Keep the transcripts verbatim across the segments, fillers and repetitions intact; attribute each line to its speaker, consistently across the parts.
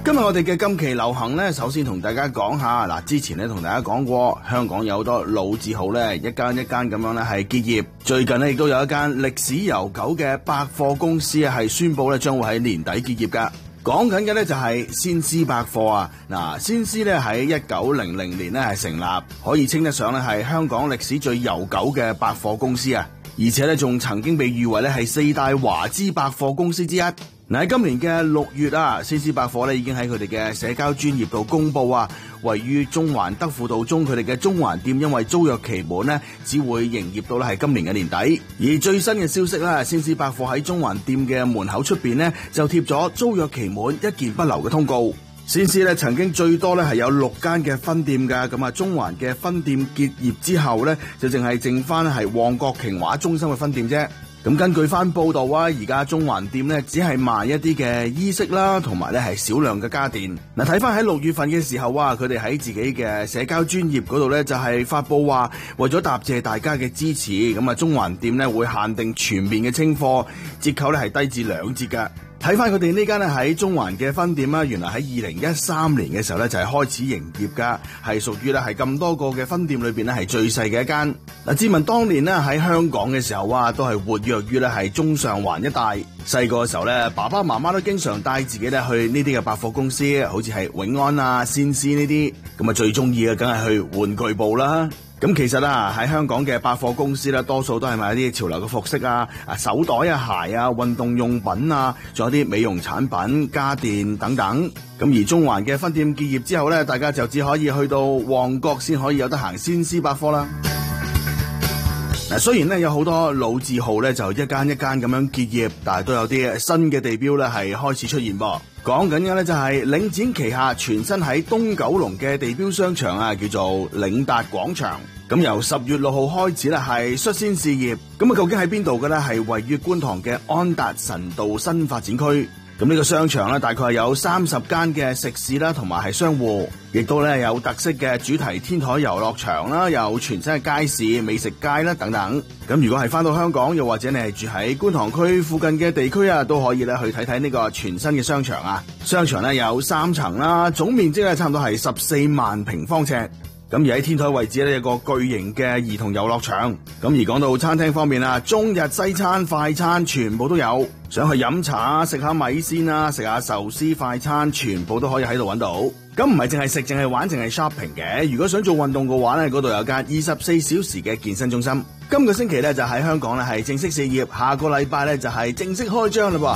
Speaker 1: 今日我哋嘅今期流行呢，首先同大家講下嗱，之前呢同大家講過，香港有好多老字號呢，一間一間咁樣呢係結業。最近呢亦都有一間歷史悠久嘅百貨公司係宣布呢將會喺年底結業噶。講緊嘅呢就係先施百貨啊！嗱，先施呢喺一九零零年呢係成立，可以稱得上呢係香港歷史最悠久嘅百貨公司啊！而且呢仲曾經被譽為呢係四大華資百貨公司之一。嗱，喺今年嘅六月啊，先施百貨咧已經喺佢哋嘅社交專頁度公布啊，位於中環德輔道中佢哋嘅中環店因為租約期滿呢，只會營業到咧係今年嘅年底。而最新嘅消息啦，先施百貨喺中環店嘅門口出邊呢，就貼咗租約期滿一件不留嘅通告。先施咧曾經最多咧係有六間嘅分店噶，咁啊中環嘅分店結業之後咧，就淨係剩翻係旺角瓊華中心嘅分店啫。咁根據翻報道啊，而家中環店咧只係賣一啲嘅衣飾啦，同埋咧係少量嘅家電。嗱，睇翻喺六月份嘅時候啊，佢哋喺自己嘅社交專頁嗰度咧就係發佈話，為咗答謝大家嘅支持，咁啊中環店咧會限定全面嘅清貨，折扣咧係低至兩折噶。睇翻佢哋呢間咧喺中環嘅分店啦，原來喺二零一三年嘅時候咧就係開始營業噶，係屬於咧係咁多個嘅分店裏邊咧係最細嘅一間。嗱，自問當年咧喺香港嘅時候啊，都係活躍於咧係中上環一帶。細個嘅時候咧，爸爸媽媽都經常帶自己咧去呢啲嘅百貨公司，好似係永安啊、先施呢啲。咁啊最中意嘅梗係去玩具部啦。咁其實啊，喺香港嘅百貨公司咧，多數都係賣一啲潮流嘅服飾啊、啊手袋啊、鞋啊、運動用品啊，仲有啲美容產品、家電等等。咁而中環嘅分店結業之後咧，大家就只可以去到旺角先可以有得行先施百貨啦。嗱，雖然咧有好多老字號咧就一間一間咁樣結業，但係都有啲新嘅地標咧係開始出現噃。講緊嘅咧就係領展旗下全新喺東九龍嘅地標商場啊，叫做領達廣場。咁由十月六號開始咧係率先試業。咁啊，究竟喺邊度嘅咧？係位於觀塘嘅安達臣道新發展區。咁呢個商場咧，大概係有三十間嘅食肆啦，同埋係商戶，亦都咧有特色嘅主題天台遊樂場啦，有全新嘅街市、美食街啦等等。咁如果係翻到香港，又或者你係住喺觀塘區附近嘅地區啊，都可以咧去睇睇呢個全新嘅商場啊。商場咧有三層啦，總面積咧差唔多係十四萬平方尺。咁而喺天台位置咧有個巨型嘅兒童遊樂場。咁而講到餐廳方面啊，中日西餐、快餐全部都有。想去飲茶、食下米線啊、食下壽司快餐，全部都可以喺度揾到。咁唔係淨係食、淨係玩、淨係 shopping 嘅。如果想做運動嘅話咧，嗰度有間二十四小時嘅健身中心。今個星期咧就喺香港咧係正式試業，下個禮拜咧就係正式開張啦噃。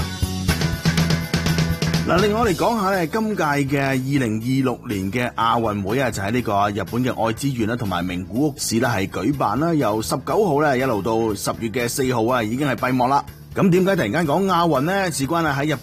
Speaker 1: 嗱，另外我哋講下咧，今屆嘅二零二六年嘅亞運會啊，就喺呢個日本嘅愛知縣啦，同埋名古屋市啦係舉辦啦，由十九號咧一路到十月嘅四號啊，已經係閉幕啦。咁點解突然間講亞運呢？事關啊喺日